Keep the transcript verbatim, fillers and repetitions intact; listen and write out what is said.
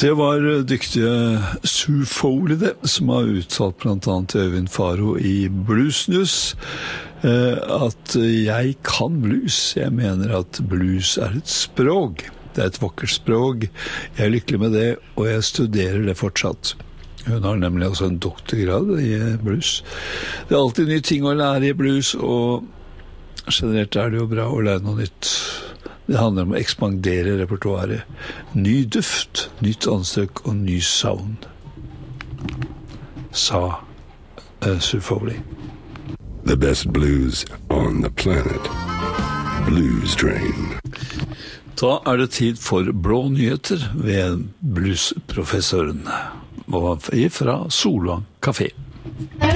Det var dyktige Sue Foley det, som har uttalt blant annet Øyvind Faro i Blues News, at jeg kan blues. Jeg mener at blues er et språk. Det er et vakkert språk. Jeg er lykkelig med det, og jeg studerer det fortsatt. Hun har nemlig også en doktorgrad i blues. Det er alltid nye ting å lære i blues, og generelt er det jo bra å lære noe nytt. Det handler om å ekspandere repertoaret. Ny duft, nytt anstøk og ny sound, sa uh, Sue Foley. The best blues on the planet. Blues Train. Da er det tid for blå nyheter ved bluesprofessoren. Og fra Solvang Café.